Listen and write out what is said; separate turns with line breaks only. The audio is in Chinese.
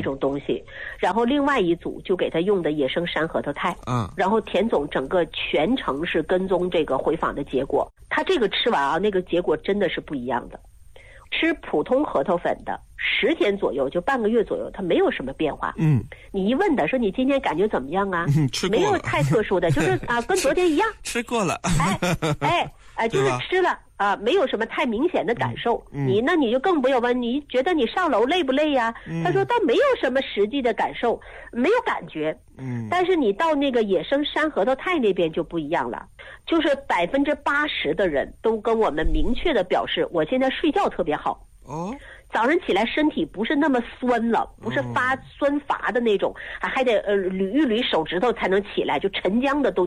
种东西，然后另外一组就给他用的野生山核桃肽，然后田总整个全程是跟踪这个回访的结果，他这个吃完啊，那个结果真的是不一样的。吃普通核桃粉的10天左右，就半个月左右，它没有什么变化。你一问他说你今天感觉怎么样啊？
吃过了，
没有太特殊的，就是跟昨天一样。
吃过了。
就是吃了啊，没有什么太明显的感受。你就更不用问，你觉得你上楼累不累呀？他说倒没有什么实际的感受，没有感觉。但是你到那个野生山核桃肽那边就不一样了，就是80%的人都跟我们明确的表示，我现在睡觉特别好。早上起来身体不是那么酸了，不是酸乏的那种，还得捋一捋手指头才能起来，就沉僵的都